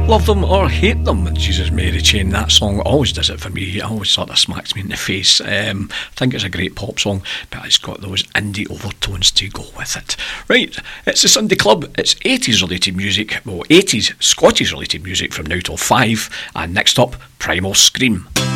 Love them or hate them, Jesus Mary Chain. That song always does it for me. It always sort of smacks me in the face. I think it's a great pop song, but it's got those indie overtones to go with it. Right, it's the Sunday Club. It's 80s related music, well, 80s Scottish related music from now till 5. And next up, Primal Scream.